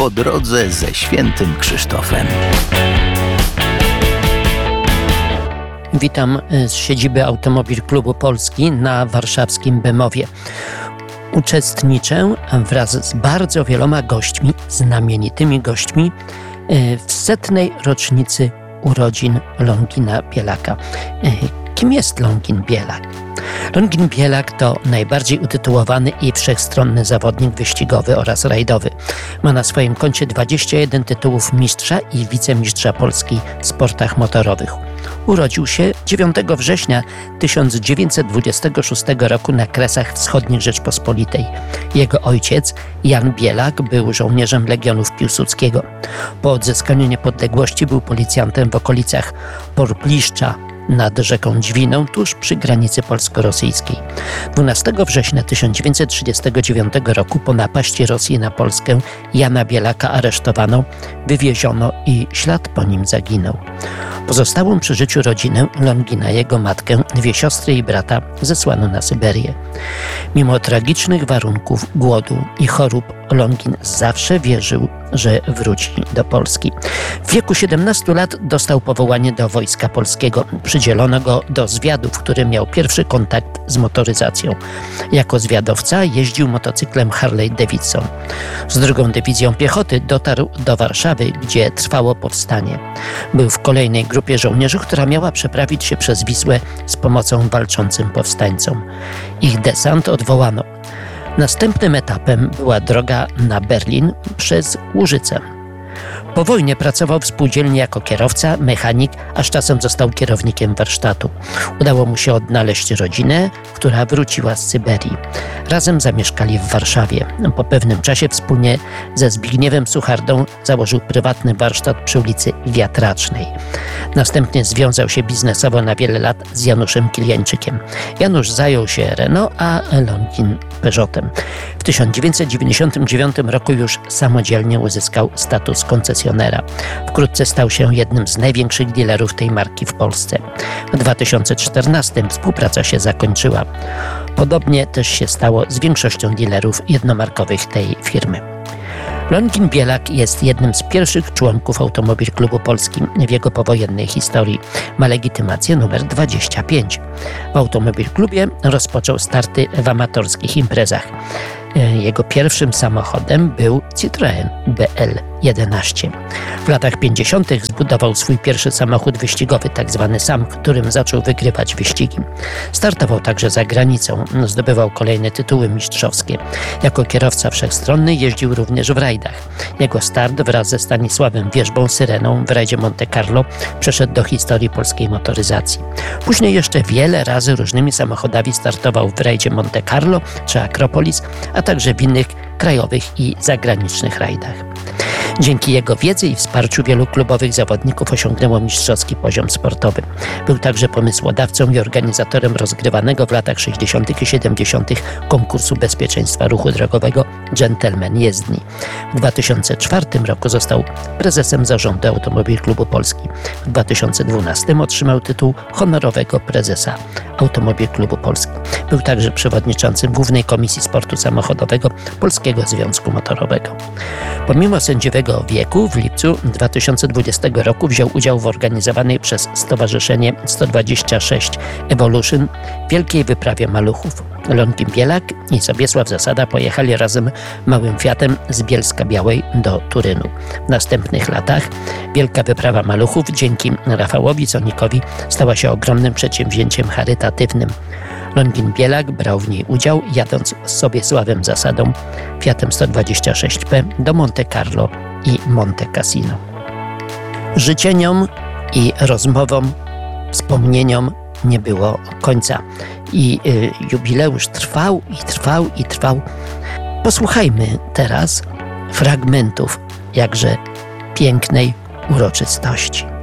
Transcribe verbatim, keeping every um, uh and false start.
po drodze ze świętym Krzysztofem. Witam z siedziby Automobil Klubu Polski na warszawskim Bemowie. Uczestniczę wraz z bardzo wieloma gośćmi, znamienitymi gośćmi w setnej rocznicy urodzin Longina Bielaka. Kim jest Longin Bielak? Longin Bielak to najbardziej utytułowany i wszechstronny zawodnik wyścigowy oraz rajdowy. Ma na swoim koncie dwadzieścia jeden tytułów mistrza i wicemistrza Polski w sportach motorowych. Urodził się dziewiątego września tysiąc dziewięćset dwudziestego szóstego roku na Kresach Wschodnich Rzeczpospolitej. Jego ojciec, Jan Bielak, był żołnierzem Legionów Piłsudskiego. Po odzyskaniu niepodległości był policjantem w okolicach Porpliszcza nad rzeką Dźwiną, tuż przy granicy polsko-rosyjskiej. dwunastego września tysiąc dziewięćset trzydziestego dziewiątego roku po napaści Rosji na Polskę Jana Bielaka aresztowano, wywieziono i ślad po nim zaginął. Pozostałą przy życiu rodzinę Longina, jego matkę, dwie siostry i brata zesłano na Syberię. Mimo tragicznych warunków, głodu i chorób Longin zawsze wierzył, że wróci do Polski. W wieku siedemnastu lat dostał powołanie do Wojska Polskiego. Przydzielono go do zwiadu, w którym miał pierwszy kontakt z motoryzacją. Jako zwiadowca jeździł motocyklem Harley Davidson. Z drugą dywizją piechoty dotarł do Warszawy, gdzie trwało powstanie. Był w kolejnej grupie żołnierzy, która miała przeprawić się przez Wisłę z pomocą walczącym powstańcom. Ich desant odwołano. Następnym etapem była droga na Berlin przez Łużyce. Po wojnie pracował w spółdzielni jako kierowca, mechanik, a z czasem został kierownikiem warsztatu. Udało mu się odnaleźć rodzinę, która wróciła z Syberii. Razem zamieszkali w Warszawie. Po pewnym czasie wspólnie ze Zbigniewem Suchardą założył prywatny warsztat przy ulicy Wiatracznej. Następnie związał się biznesowo na wiele lat z Januszem Kiliańczykiem. Janusz zajął się Renault, a Longin Peugeotem. W tysiąc dziewięćset dziewięćdziesiątym dziewiątym roku już samodzielnie uzyskał status koncesjonera. Wkrótce stał się jednym z największych dealerów tej marki w Polsce. W dwa tysiące czternastym współpraca się zakończyła. Podobnie też się stało z większością dealerów jednomarkowych tej firmy. Longin Bielak jest jednym z pierwszych członków Automobil Klubu Polski w jego powojennej historii. Ma legitymację numer dwadzieścia pięć. W Automobil Klubie rozpoczął starty w amatorskich imprezach. Jego pierwszym samochodem był Citroen B L jedenaście. W latach pięćdziesiątych zbudował swój pierwszy samochód wyścigowy, tzw. SAM, którym zaczął wygrywać wyścigi. Startował także za granicą, zdobywał kolejne tytuły mistrzowskie. Jako kierowca wszechstronny jeździł również w rajdach. Jego start wraz ze Stanisławem Wierzbą Syreną w rajdzie Monte Carlo przeszedł do historii polskiej motoryzacji. Później jeszcze wiele razy różnymi samochodami startował w rajdzie Monte Carlo czy Akropolis, a także w innych krajowych i zagranicznych rajdach. Dzięki jego wiedzy i wsparciu wielu klubowych zawodników osiągnęło mistrzowski poziom sportowy. Był także pomysłodawcą i organizatorem rozgrywanego w latach sześćdziesiątych i siedemdziesiątych konkursu bezpieczeństwa ruchu drogowego Gentleman Jezdni. W dwa tysiące czwartym roku został prezesem zarządu Automobil Klubu Polski. W dwa tysiące dwunastym otrzymał tytuł honorowego prezesa Automobil Klubu Polski. Był także przewodniczącym Głównej Komisji Sportu Samochodowego Polskiego Związku Motorowego. Pomimo sędziwego wieku w lipcu dwa tysiące dwudziestego roku wziął udział w organizowanej przez Stowarzyszenie sto dwadzieścia sześć Evolution wielkiej wyprawie maluchów. Longin Bielak i Sobiesław Zasada pojechali razem małym Fiatem z Bielska-Białej do Turynu. W następnych latach wielka wyprawa maluchów dzięki Rafałowi Sonikowi stała się ogromnym przedsięwzięciem charytatywnym. Longin Bielak brał w niej udział, jadąc z Sobiesławem Zasadą Fiatem sto dwadzieścia sześć P do Monte Carlo i Monte Cassino. Życzeniom i rozmowom, wspomnieniom nie było końca. I y, jubileusz trwał i trwał i trwał. Posłuchajmy teraz fragmentów jakże pięknej uroczystości.